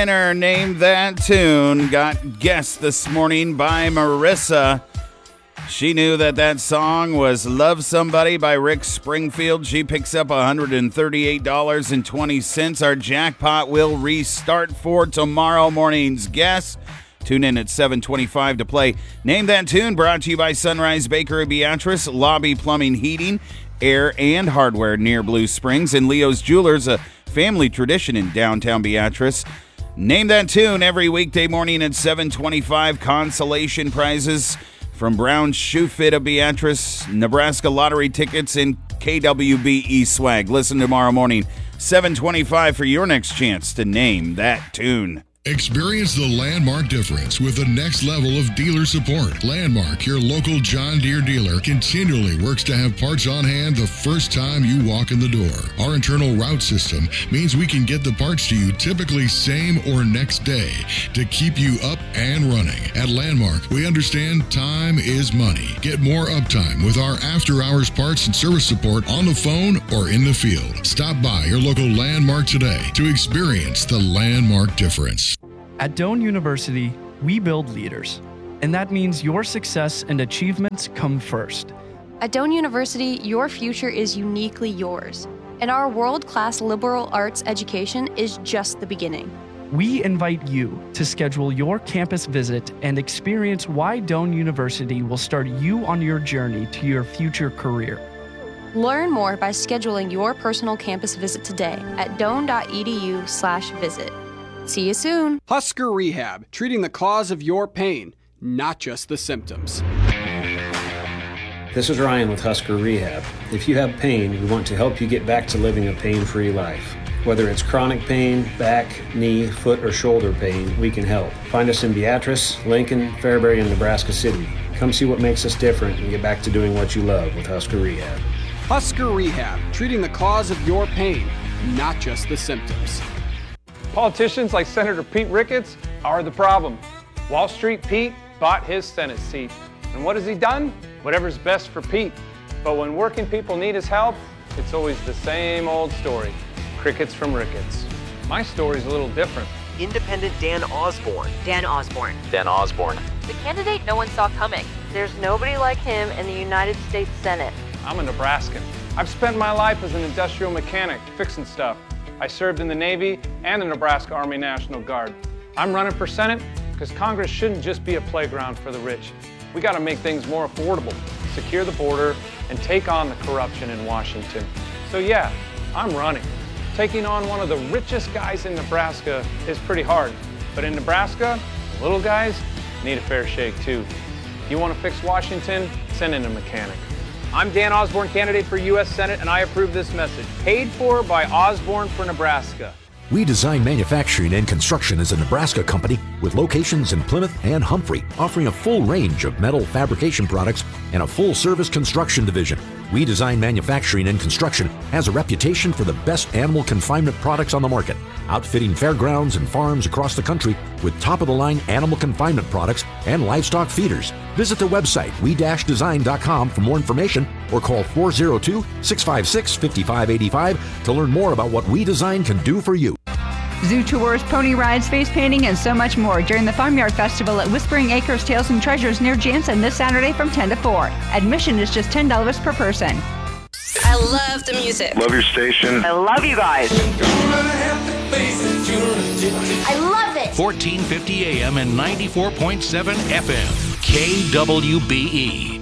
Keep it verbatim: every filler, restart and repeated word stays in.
winner. Name that tune. Got guessed this morning by Marissa. She knew that that song was Love Somebody by Rick Springfield. She picks up one hundred thirty-eight dollars and twenty cents. Our jackpot will restart for tomorrow morning's guess. Tune in at seven twenty-five to play Name That Tune, brought to you by Sunrise Bakery Beatrice, Lobby Plumbing, Heating, Air, and Hardware near Blue Springs, and Leo's Jewelers, a family tradition in downtown Beatrice. Name That Tune every weekday morning at seven twenty-five. Consolation prizes from Brown's Shoe Fit of Beatrice, Nebraska Lottery tickets, and K W B E swag. Listen tomorrow morning, seven twenty-five, for your next chance to name that tune. Experience the Landmark difference with the next level of dealer support. Landmark, your local John Deere dealer, continually works to have parts on hand the first time you walk in the door. Our internal route system means we can get the parts to you typically same or next day to keep you up and running. At Landmark, we understand time is money. Get more uptime with our after-hours parts and service support on the phone or in the field. Stop by your local Landmark today to experience the Landmark difference. At Doane University, we build leaders, and that means your success and achievements come first. At Doane University, your future is uniquely yours, and our world-class liberal arts education is just the beginning. We invite you to schedule your campus visit and experience why Doane University will start you on your journey to your future career. Learn more by scheduling your personal campus visit today at doane.edu slash visit. See you soon. Husker Rehab, treating the cause of your pain, not just the symptoms. This is Ryan with Husker Rehab. If you have pain, we want to help you get back to living a pain-free life. Whether it's chronic pain, back, knee, foot, or shoulder pain, we can help. Find us in Beatrice, Lincoln, Fairbury, and Nebraska City. Come see what makes us different and get back to doing what you love with Husker Rehab. Husker Rehab, treating the cause of your pain, not just the symptoms. Politicians like Senator Pete Ricketts are the problem. Wall Street Pete bought his Senate seat. And what has he done? Whatever's best for Pete. But when working people need his help, it's always the same old story. Crickets from Ricketts. My story's a little different. Independent Dan Osborne. Dan Osborne. Dan Osborne. The candidate no one saw coming. There's nobody like him in the United States Senate. I'm a Nebraskan. I've spent my life as an industrial mechanic, fixing stuff. I served in the Navy and the Nebraska Army National Guard. I'm running for Senate because Congress shouldn't just be a playground for the rich. We got to make things more affordable, secure the border, and take on the corruption in Washington. So yeah, I'm running. Taking on one of the richest guys in Nebraska is pretty hard. But in Nebraska, the little guys need a fair shake too. You want to fix Washington? Send in a mechanic. I'm Dan Osborne, candidate for U S Senate, and I approve this message. Paid for by Osborne for Nebraska. We Design Manufacturing and Construction is a Nebraska company with locations in Plymouth and Humphrey, offering a full range of metal fabrication products and a full-service construction division. We Design Manufacturing and Construction has a reputation for the best animal confinement products on the market, outfitting fairgrounds and farms across the country with top-of-the-line animal confinement products and livestock feeders. Visit the website we dash design dot com for more information or call four oh two, six five six, five five eight five to learn more about what We Design can do for you. Zoo tours, pony rides, face painting, and so much more during the Farmyard Festival at Whispering Acres Tales and Treasures near Jansen this Saturday from ten to four. Admission is just ten dollars per person. I love the music. Love your station. I love you guys. I love it. fourteen fifty A M and ninety-four point seven F M. K W B E.